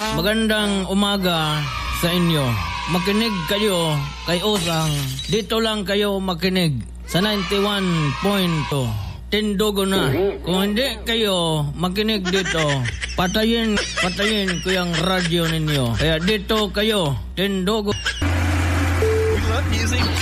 Magandang umaga sa inyo. Makinig kayo kay Osang. Dito lang kayo makinig sa 91.2. Tindugo na. Kung hindi kayo makinig dito, patayin ko yung radyo ninyo. Kaya dito kayo, Tindugo.